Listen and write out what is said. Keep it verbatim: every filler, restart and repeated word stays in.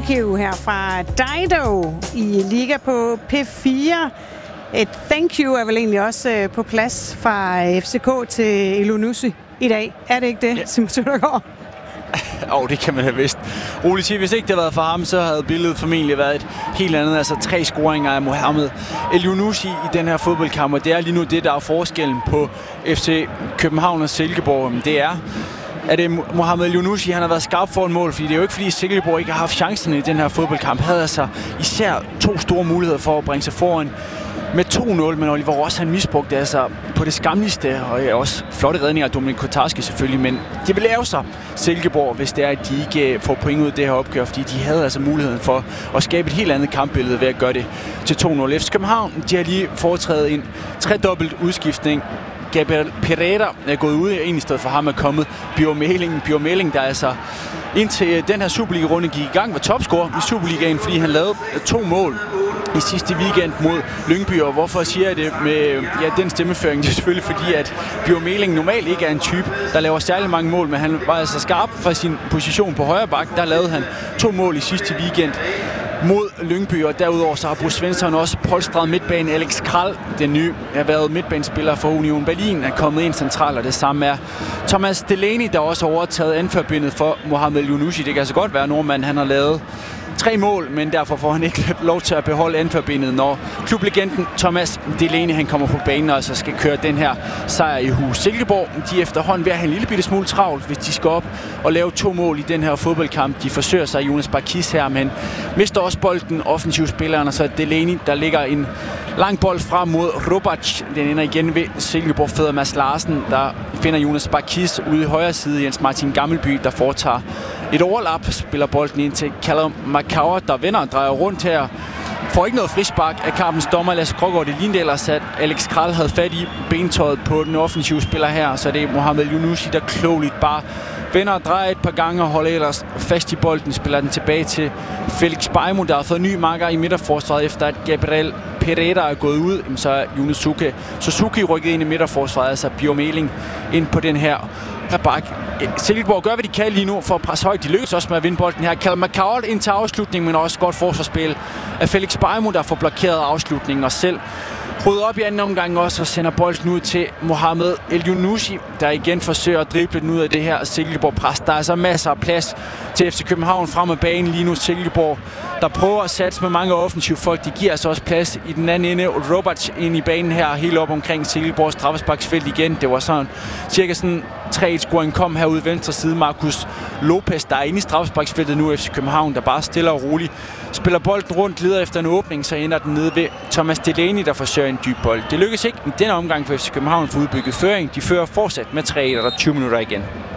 thank you her fra Dido i Liga på P fire. Et thank you er vel egentlig også på plads fra F C K til Elyounoussi i dag. Er det ikke det, ja. Simon Søndergaard? Åh, oh, det kan man have vidst. Roligt sige, hvis ikke det havde været for ham, så havde billedet formentlig været et helt andet. Altså tre scoringer af Mohamed Elyounoussi i den her fodboldkamp, og det er lige nu det, der er forskellen på F C København og Silkeborg. Det er, at det Mohamed Elyounoussi, han har været skarp for en mål, fordi det er jo ikke fordi Silkeborg ikke har haft chancerne i den her fodboldkamp. Havde altså især to store muligheder for at bringe sig foran med to nul, men Oliver Ross han misbrugte altså på det skamligste, og også flotte redninger af Dominik Kotarski selvfølgelig, men de vil lave sig Silkeborg, hvis det er, at de ikke får point ud af det her opgør, fordi de havde altså muligheden for at skabe et helt andet kampbillede ved at gøre det til to nul. F C København, de har lige foretaget en tredobbelt udskiftning. Gabriel Pereira er gået ud, en i stedet for ham er kommet Bjørn Meling. Bjørn Meling, der altså indtil den her Superliga-runde gik i gang, var topscorer i Superligaen, fordi han lavede to mål i sidste weekend mod Lyngby. Og hvorfor siger jeg det med ja, den stemmeføring? Det er selvfølgelig fordi, at Bjørn Meling normalt ikke er en type, der laver særlig mange mål, men han var altså skarp fra sin position på højre bak. Der lavede han to mål i sidste weekend mod Lyngby, og derudover så har Bo Svensson også polstret midtbanen. Alex Kral, den nye, har været midtbanespiller for Union Berlin, er kommet ind centralt, og det samme er Thomas Delaney, der også har overtaget anførbindet for Mohamed Elyounoussi. Det kan altså godt være, nordmand, han har lavet tre mål, men derfor får han ikke lov til at beholde anførbindet, når klublegenden Thomas Delaney han kommer på banen og så skal køre den her sejr i hus. Silkeborg, de er efterhånden ved at have en lille bitte smule travlt, hvis de skal op og lave to mål i den her fodboldkamp. De forsøger sig Jonas Barkis her, men mister også bolden, offensivspilleren, og så Delaney, der ligger en lang bold frem mod Robac. Den ender igen ved Silkeborg føder Mads Larsen, der finder Jonas Barkis ude i højre side. Jens Martin Gammelby, der foretager et overlap, spiller bolden ind til Callum McCower, der vender og drejer rundt her. Får ikke noget frispark af kampens dommer Lasse Krogård. Det lignede ellers, at Alex Kral havde fat i bentøjet på den offensive spiller her, så det er Mohamed Elyounoussi, der klogeligt bare vender og drejer et par gange og holder ellers fast i bolden, spiller den tilbage til Felix Beimo, der har fået ny marker i midterforsvaret, efter at Gabriel Pereira er gået ud, så er Yunosuke Suzuki rykket ind i midterforsvaret, altså Bjørn Meling ind på den her her bak. Silkeborg gør, hvad de kan lige nu for at presse højt. De lykkes også med at vinde bolden her. Callum McCower ind til afslutningen, men også godt forsvarsspil af Felix Beimo, der får blokeret afslutningen og selv rydder op i anden omgang også og sender bolden ud til Mohamed Elyounoussi, der igen forsøger at drible den ud af det her Silkeborg-pres. Der er altså masser af plads til F C København frem af banen lige nu. Silkeborg, der prøver at satse med mange offensive folk. De giver altså også plads i den anden ende. Robac ind i banen her, helt op omkring Silkeborgs straffesparksfelt igen. Det var sådan cirka sådan tre et-scoring kom herude venstre side. Marcus Lopez, der er inde i straffesparksfeltet nu. F C København, der bare stille og roligt spiller bolden rundt, leder efter en åbning, så ender den nede ved Thomas Delaney, der forsøger en dyb bold. Det lykkes ikke i denne omgang for F C København for udbygget føring. De fører fortsat med tre et, og der er tyve minutter igen.